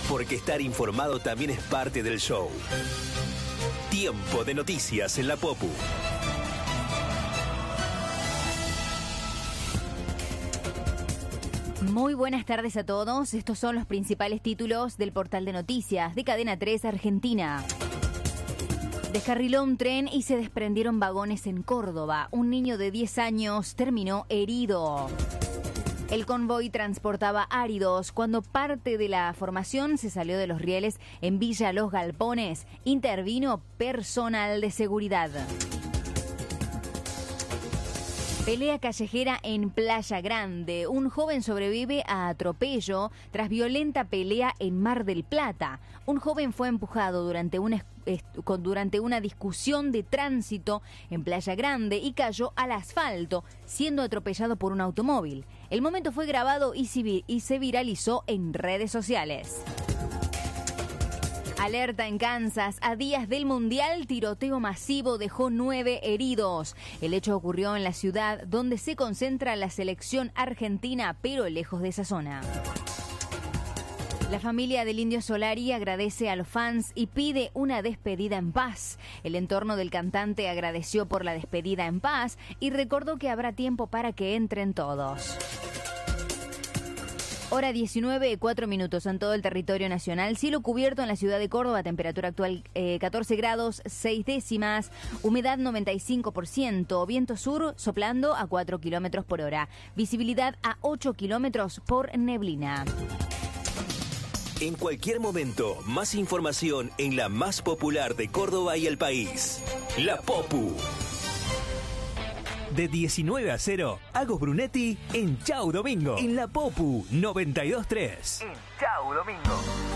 porque estar informado también es parte del show. Tiempo de noticias en la Popu. Muy buenas tardes a todos. Estos son los principales títulos del portal de noticias de Cadena 3 Argentina. Descarriló un tren y se desprendieron vagones en Córdoba. Un niño de 10 años terminó herido. El convoy transportaba áridos. Cuando parte de la formación se salió de los rieles en Villa Los Galpones, intervino personal de seguridad. Pelea callejera en Playa Grande. Un joven sobrevive a atropello tras violenta pelea en Mar del Plata. Un joven fue empujado durante una discusión de tránsito en Playa Grande y cayó al asfalto, siendo atropellado por un automóvil. El momento fue grabado y se viralizó en redes sociales. Alerta en Kansas. A días del Mundial, tiroteo masivo dejó 9 heridos. El hecho ocurrió en la ciudad donde se concentra la selección argentina, pero lejos de esa zona. La familia del Indio Solari agradece a los fans y pide una despedida en paz. El entorno del cantante agradeció por la despedida en paz y recordó que habrá tiempo para que entren todos. Hora 19, 4 minutos en todo el territorio nacional. Cielo cubierto en la ciudad de Córdoba, temperatura actual 14 grados 6 décimas, humedad 95%, viento sur soplando a 4 kilómetros por hora, visibilidad a 8 kilómetros por neblina. En cualquier momento, más información en la más popular de Córdoba y el país. La Popu. De 19 a 0, Agos Brunetti en Chau Domingo. En la Popu 92.3. En Chau Domingo.